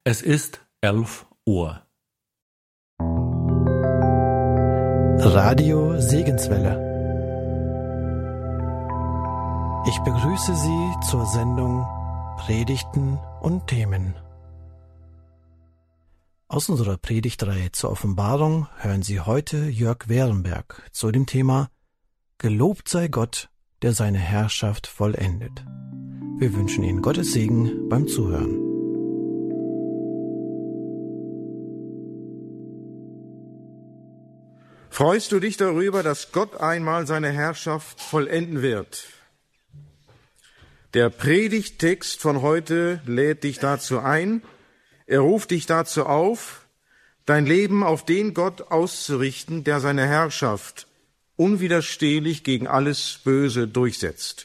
Es ist 11 Uhr. Radio Segenswelle. Ich begrüße Sie zur Sendung Predigten und Themen. Aus unserer Predigtreihe zur Offenbarung hören Sie heute Jörg Werenberg zu dem Thema Gelobt sei Gott, der seine Herrschaft vollendet. Wir wünschen Ihnen Gottes Segen beim Zuhören. Freust du dich darüber, dass Gott einmal seine Herrschaft vollenden wird? Der Predigttext von heute lädt dich dazu ein. Er ruft dich dazu auf, dein Leben auf den Gott auszurichten, der seine Herrschaft unwiderstehlich gegen alles Böse durchsetzt.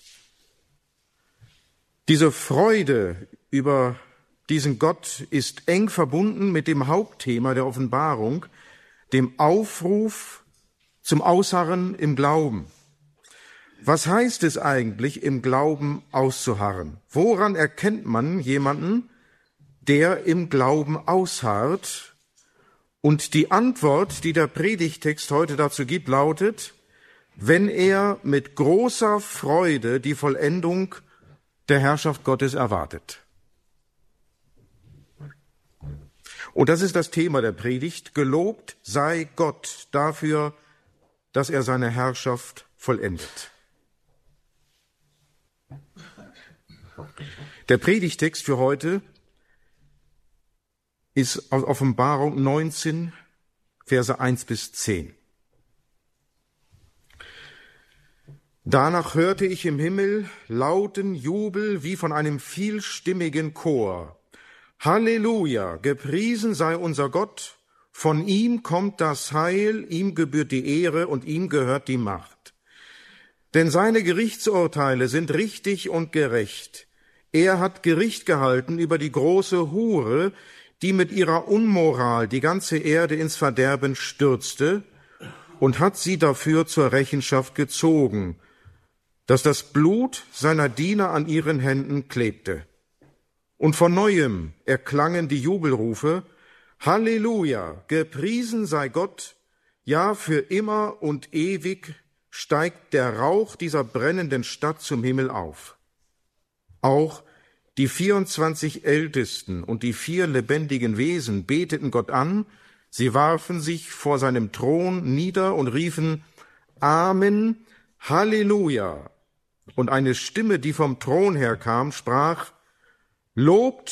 Diese Freude über diesen Gott ist eng verbunden mit dem Hauptthema der Offenbarung, dem Aufruf zum Ausharren im Glauben. Was heißt es eigentlich, im Glauben auszuharren? Woran erkennt man jemanden, der im Glauben ausharrt? Und die Antwort, die der Predigttext heute dazu gibt, lautet: Wenn er mit großer Freude die Vollendung der Herrschaft Gottes erwartet. Und das ist das Thema der Predigt. Gelobt sei Gott dafür, dass er seine Herrschaft vollendet. Der Predigtext für heute ist aus Offenbarung 19, Verse 1 bis 10. Danach hörte ich im Himmel lauten Jubel wie von einem vielstimmigen Chor. Halleluja, gepriesen sei unser Gott, von ihm kommt das Heil, ihm gebührt die Ehre und ihm gehört die Macht. Denn seine Gerichtsurteile sind richtig und gerecht. Er hat Gericht gehalten über die große Hure, die mit ihrer Unmoral die ganze Erde ins Verderben stürzte, und hat sie dafür zur Rechenschaft gezogen, dass das Blut seiner Diener an ihren Händen klebte. Und von Neuem erklangen die Jubelrufe: Halleluja, gepriesen sei Gott, ja, für immer und ewig steigt der Rauch dieser brennenden Stadt zum Himmel auf. Auch die 24 Ältesten und die 4 lebendigen Wesen beteten Gott an, sie warfen sich vor seinem Thron nieder und riefen: Amen, Halleluja. Und eine Stimme, die vom Thron herkam, sprach: Lobt